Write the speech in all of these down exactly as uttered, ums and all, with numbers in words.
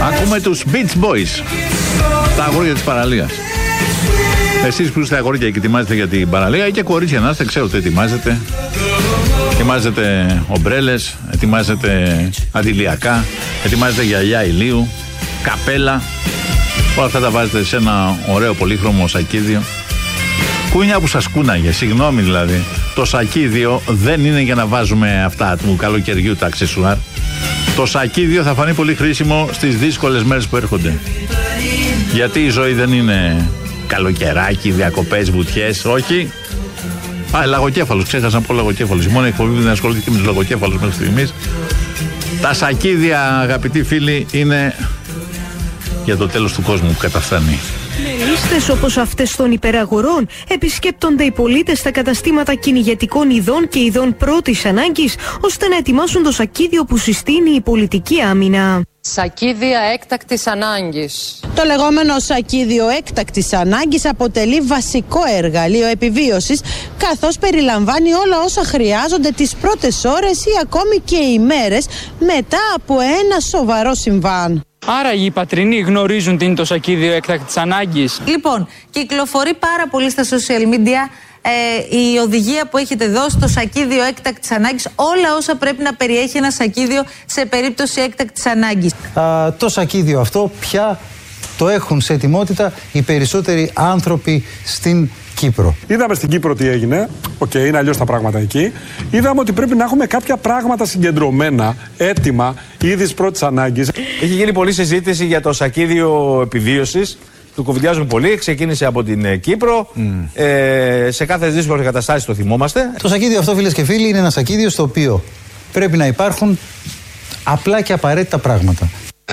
Ακούμε τους Beach Boys, τα αγόρια της παραλίας. Εσείς που είστε αγόρια και ετοιμάζετε για την παραλία, ή και κορίτσια να είστε, ξέρω ότι ετοιμάζετε. Ετοιμάζετε ομπρέλες, ετοιμάζετε αντιλιακά, ετοιμάζετε γυαλιά ηλίου, καπέλα. Όλα αυτά τα βάζετε σε ένα ωραίο πολύχρωμο σακίδιο. Κούνια που σας κούναγε, συγγνώμη δηλαδή. Το σακίδιο δεν είναι για να βάζουμε αυτά του καλοκαιριού τα αξεσουάρ. Το σακίδιο θα φανεί πολύ χρήσιμο στις δύσκολες μέρες που έρχονται. Γιατί η ζωή δεν είναι καλοκαιράκι, διακοπές, βουτιές, όχι. Α, λαγοκέφαλος, ξέχασα να πω λαγοκέφαλος. Η μόνη εκπομπή που δεν ασχολήθηκε με τους λαγοκέφαλους μέχρι στιγμής. Τα σακίδια, αγαπητοί φίλοι, είναι για το τέλος του κόσμου που καταφθάνει. Με λίστες όπως αυτές των υπεραγορών επισκέπτονται οι πολίτες τα καταστήματα κυνηγετικών ειδών και ειδών πρώτης ανάγκης, ώστε να ετοιμάσουν το σακίδιο που συστήνει η πολιτική άμυνα. Σακίδια έκτακτης ανάγκης. Το λεγόμενο σακίδιο έκτακτης ανάγκης αποτελεί βασικό εργαλείο επιβίωσης, καθώς περιλαμβάνει όλα όσα χρειάζονται τις πρώτες ώρες ή ακόμη και ημέρες μετά από ένα σοβαρό συμβάν. Άρα οι πατρινοί γνωρίζουν τι είναι το σακίδιο έκτακτης ανάγκης. Λοιπόν, κυκλοφορεί πάρα πολύ στα social media ε, η οδηγία που έχετε δώσει, το σακίδιο έκτακτης ανάγκης, όλα όσα πρέπει να περιέχει ένα σακίδιο σε περίπτωση έκτακτης ανάγκης. Α, το σακίδιο αυτό πια το έχουν σε ετοιμότητα οι περισσότεροι άνθρωποι στην Κύπρο. Είδαμε στην Κύπρο τι έγινε. Οκ, okay, είναι αλλιώς τα πράγματα εκεί. Είδαμε ότι πρέπει να έχουμε κάποια πράγματα συγκεντρωμένα, έτοιμα, ήδη της πρώτης ανάγκης. Έχει γίνει πολλή συζήτηση για το σακίδιο επιβίωσης. Του κουβεντιάζουν πολύ. Ξεκίνησε από την Κύπρο. Mm. Ε, σε κάθε δύσκολη καταστάση το θυμόμαστε. Το σακίδιο αυτό, φίλες και φίλοι, είναι ένα σακίδιο στο οποίο πρέπει να υπάρχουν απλά και απαραίτητα πράγματα.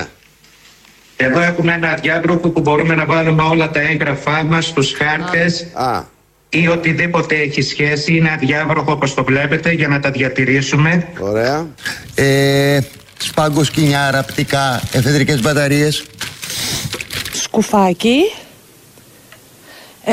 Εδώ έχουμε ένα διάγραφο που μπορούμε να βάλουμε όλα τα έγγραφά μας, τους χάρτες ah. ή οτιδήποτε έχει σχέση. Είναι αδιάβροχο όπως το βλέπετε για να τα διατηρήσουμε. Ωραία. Ε, σπάγκος, κοινιά, ραπτικά, εφεδρικές μπαταρίες. Σκουφάκι. Ε,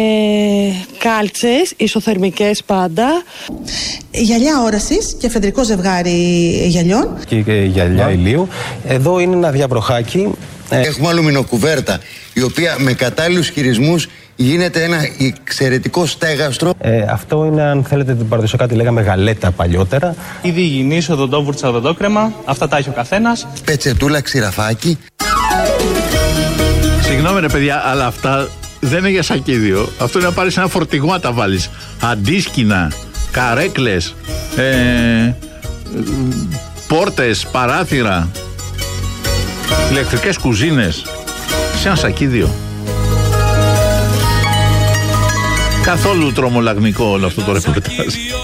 κάλτσες, ισοθερμικές πάντα. Γυαλιά όρασης και εφεδρικό ζευγάρι γυαλιών. Και, και γυαλιά ηλίου. Εδώ είναι ένα διαβροχάκι. Έχουμε αλουμινοκουβέρτα, η οποία με κατάλληλους χειρισμούς γίνεται ένα εξαιρετικό στέγαστρο. Ε, αυτό είναι, αν θέλετε, την παραδοσιακά τη λέγαμε γαλέτα παλιότερα. Ήδη υγιεινής, οδοντόβουρτσα, οδοντόκρεμα. Αυτά τα έχει ο καθένας. Πετσετούλα, ξηραφάκι. Συγγνώμη ρε παιδιά, αλλά αυτά δεν είναι για σακίδιο. Αυτό είναι να πάρεις ένα φορτηγό να τα βάλεις. Αντίσκηνα, καρέκλες, ε, πόρτες, παράθυρα, ηλεκτρικές κουζίνες σε ένα σακίδιο. Καθόλου τρομολαγνικό όλο αυτό το ρεπορτάζ.